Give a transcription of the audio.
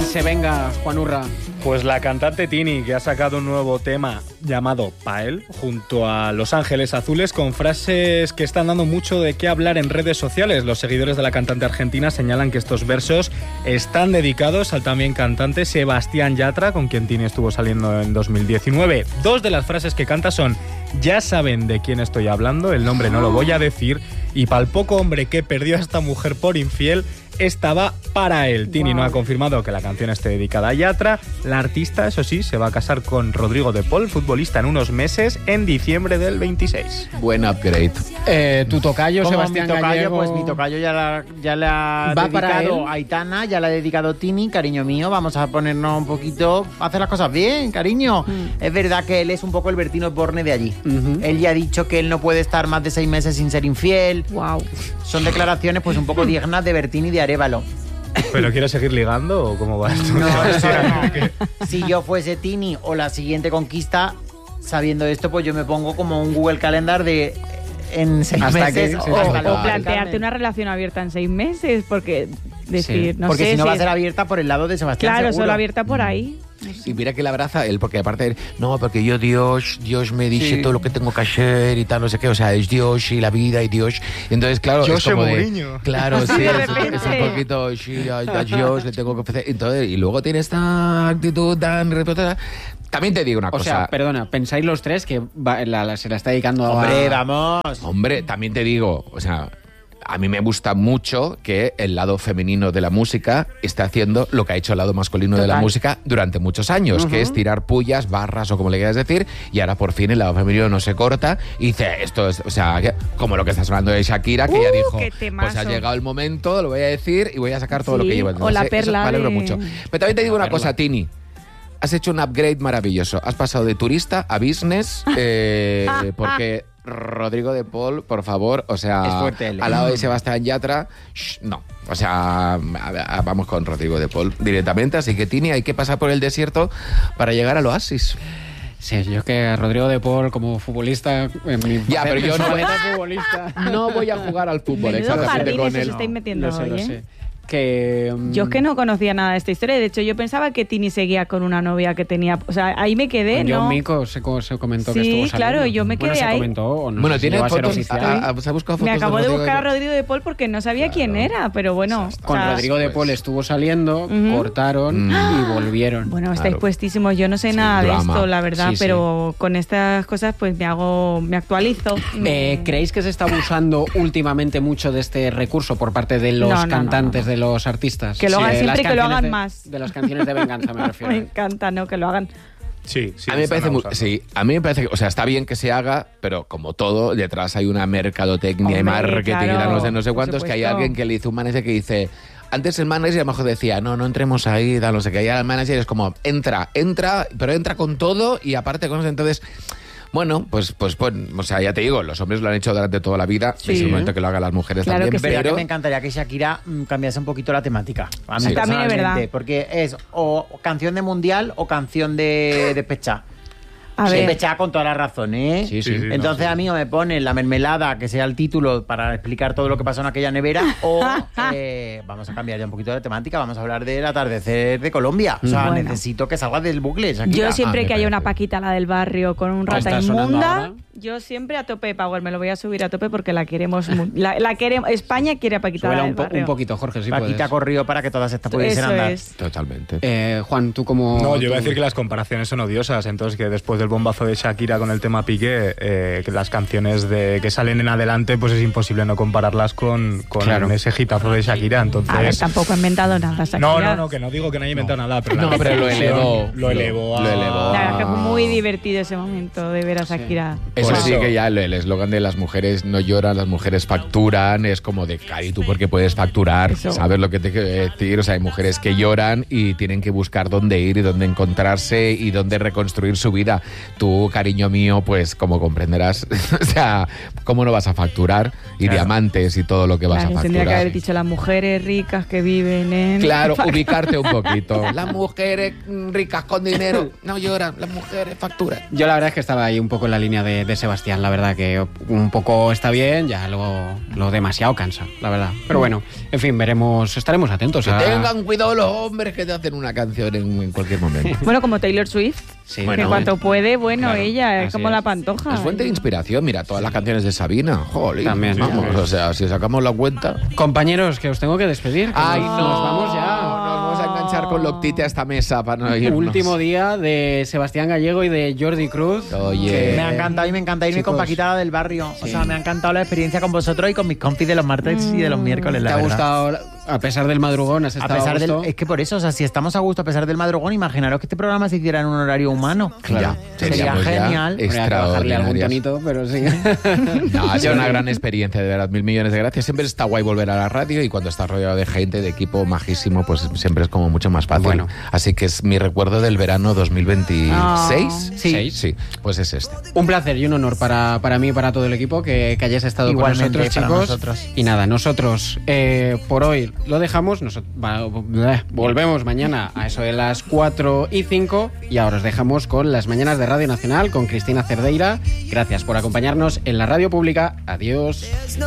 se venga, Juan Urra? Pues la cantante Tini, que ha sacado un nuevo tema llamado Pael, junto a Los Ángeles Azules, con frases que están dando mucho de qué hablar en redes sociales. Los seguidores de la cantante argentina señalan que estos versos están dedicados al también cantante Sebastián Yatra, con quien Tini estuvo saliendo en 2019. Dos de las frases que canta son: ya saben de quién estoy hablando, el nombre no lo voy a decir, y pa'l poco hombre que perdió a esta mujer por infiel, esta va para él. Tini no ha confirmado que la canción esté dedicada a Yatra. La artista, eso sí, se va a casar con Rodrigo de Paul, futbolista, en unos meses, en diciembre del 26. Buen upgrade. Tu tocayo, Sebastián mi tocayo, Gallego. pues mi tocayo ya le ha ¿Va para dedicado él? a Aitana, ya le ha dedicado Tini, cariño mío, vamos a ponernos un poquito, a hacer las cosas bien, cariño. Es verdad que él es un poco el Bertino Borne de allí. Él ya ha dicho que él no puede estar más de 6 meses sin ser infiel. Wow. Son declaraciones pues un poco dignas de Bertini y de Arévalo. ¿Pero quieres seguir ligando o cómo va esto? No. Si yo fuese Tini o la siguiente conquista, sabiendo esto, pues yo me pongo como un Google Calendar de en 6 Hasta meses. que- sí, O plantearte una relación abierta en 6 meses, porque decir, no porque sé si no va a es- ser abierta por el lado de Sebastián. Claro, seguro. solo abierta por ahí. Y mira que la abraza él, porque aparte, no, porque yo Dios me dice todo lo que tengo que hacer y tal, no sé qué, o sea, es Dios y la vida y Dios. Y entonces, claro, Yo es soy como Mourinho. claro, sí, de es repente. un poquito, sí, a Dios le tengo que ofrecer. Entonces, y luego tiene esta actitud tan reputada. También te digo una O cosa. sea, perdona, ¿pensáis los tres que se la está dedicando a... Hombre, vamos. Hombre, también te digo, o sea, a mí me gusta mucho que el lado femenino de la música esté haciendo lo que ha hecho el lado masculino de la Total. música durante muchos años, que es tirar pullas, barras o como le quieras decir, y ahora por fin el lado femenino no se corta y dice, esto es, o sea, como lo que estás hablando de Shakira, que ya dijo, qué temazo. pues ha llegado el momento, lo voy a decir y voy a sacar todo lo Sí, que llevo. o la Entonces, eso perla me alegro de- mucho. Pero también te digo una cosa, Tini. Has hecho un upgrade maravilloso. Has pasado de turista a business, porque Rodrigo de Paul, por favor, o sea, Es fuerte él. al lado de Sebastián Yatra, no. O sea, vamos con Rodrigo de Paul directamente. Así que, Tini, hay que pasar por el desierto para llegar al oasis. Sí, yo que Rodrigo de Paul como futbolista... Ya, pero yo no voy- futbolista... No voy a jugar al fútbol, Menudo exactamente, jardín con se él. estáis metiendo Lo sé, hoy, lo ¿eh? sé. Que... Yo es que no conocía nada de esta historia. De hecho, yo pensaba que Tini seguía con una novia que tenía... O sea, ahí me quedé, Con John ¿no? Mico se comentó que Sí, estuvo saliendo. claro, yo me Bueno, quedé se ahí. comentó o no Bueno, sé si tiene llegó a ser fotos. oficial. ¿Se ha buscado fotos Me acabo de Rodrigo buscar a Paul? Rodrigo de Paul porque no sabía quién era, pero bueno. o Con sea, Rodrigo de Paul estuvo saliendo, cortaron y volvieron. Bueno, estáis Claro. puestísimos. Yo no sé nada drama. de esto, la verdad, Sí, sí. pero con estas cosas pues me actualizo. ¿Creéis que se está abusando últimamente mucho de este recurso por parte de los No, no, cantantes, no. de los artistas? Que lo hagan De las siempre y que lo canciones hagan de- más. De las canciones de venganza, me refiero. Me encanta, ¿no? Que lo hagan. Sí, sí. A mí me están parece abusando. sí, a mí me parece que, o sea, está bien que se haga, pero como todo, detrás hay una mercadotecnia y Hombre, marketing y claro, tal, no sé por cuántos, que hay supuesto. alguien que le hizo un manager que dice, antes el manager a lo mejor decía, no entremos ahí, tal, no sé qué, y ahora el manager es como, entra, pero entra con todo y aparte con eso, entonces... Bueno, pues, o sea, ya te digo, los hombres lo han hecho durante toda la vida, Sí. es el momento que lo hagan las mujeres Claro también, que sí. Verdad pero... que me encantaría que Shakira cambiase un poquito la temática. A mí Sí. También es personalmente, verdad. Porque es o canción de mundial o canción de despechá. A ver. Despechá con toda la razón, ¿eh? Sí, Sí, sí. Entonces a mí o me ponen la mermelada, que sea el título para explicar todo lo que pasó en aquella nevera, o vamos a cambiar ya un poquito de temática, vamos a hablar del atardecer de Colombia. O sea, Bueno. necesito que salga del bucle, Shakira. Yo siempre me que haya una parece. Paquita, la del barrio, con un rata está sonando inmunda, ahora. yo siempre a tope de Power. Me lo voy a subir a tope porque la queremos. La queremos. España quiere a Paquita, la Súbela del barrio. un poquito, Jorge, si Paquita puedes. corrió para que todas estas pudiesen Eso andar. es. Totalmente. Juan, tú como... No, yo iba a tú- decir que las comparaciones son odiosas, entonces que después del bombazo de Shakira con el tema Piqué, que las canciones que salen en adelante, pues es imposible no compararlas con Claro. ese hitazo de Shakira, entonces... A ver, tampoco he inventado nada, Shakira. No, que no digo que no haya inventado nada, pero No, pero lo elevó. Lo elevó. Lo elevó. La verdad que fue muy divertido ese momento de ver a Shakira. Eso Por sí eso. que ya el eslogan de las mujeres no lloran, las mujeres facturan, es como de, Cari, ¿tú por qué puedes facturar? Eso. ¿Sabes lo que te quiero decir? O sea, hay mujeres que lloran y tienen que buscar dónde ir y dónde encontrarse y dónde reconstruir su vida. Tú, cariño mío, pues como comprenderás, o sea, ¿cómo no vas a facturar? Y Claro. diamantes y todo lo que vas Claro, a tendría que facturar. haber dicho las mujeres ricas que viven en... Claro, ubicarte un poquito. Las mujeres ricas con dinero no lloran, las mujeres facturan. Yo la verdad es que estaba ahí un poco en la línea de Sebastián, la verdad, que un poco está bien, ya lo demasiado cansa, la verdad. Pero bueno, en fin, estaremos atentos. Que tengan cuidado los hombres que te hacen una canción en cualquier momento. Bueno, como Taylor Swift, Sí, que bueno, cuanto puede, bueno, claro, ella es así como es. la Pantoja. Es fuente de inspiración, mira, todas las canciones de Sabina. Jolín, También, vamos, ya. o sea, si sacamos la cuenta... Compañeros, que os tengo que despedir. que ¡Ay, nos no! vamos ya. Nos vamos a enganchar con Loctite a esta mesa para no irnos. Último día de Sebastián Gallego y de Jordi Cruz. Oye. Me ha encantado y me encanta irme chicos, con Paquita la del barrio. O sí. sea, me ha encantado la experiencia con vosotros y con mis compis de los martes y de los miércoles, ¿Te la ha verdad. gustado, a pesar del madrugón, has A estado pesar a gusto? es que por eso, o sea, si estamos a gusto a pesar del madrugón, imaginaros que este programa se hiciera en un horario humano. Claro, Sería seríamos ya genial. Habría que bajarle algún extraordinarias. tonito, pero sí. No, ha sido una gran experiencia, de verdad. 1000 millones de gracias. Siempre está guay volver a la radio y cuando estás rodeado de gente, de equipo majísimo, pues siempre es como mucho más fácil. Bueno. Así que es mi recuerdo del verano 2026. Sí. Sí, pues es este. Un placer y un honor para mí y para todo el equipo que hayáis estado Igualmente, con nosotros, para chicos. nosotros. Y nada, nosotros por hoy lo dejamos. Volvemos mañana a eso de las 4:05 y ahora os dejamos con las mañanas de Radio Nacional con Cristina Cerdeira. Gracias por acompañarnos en la radio pública. Adiós.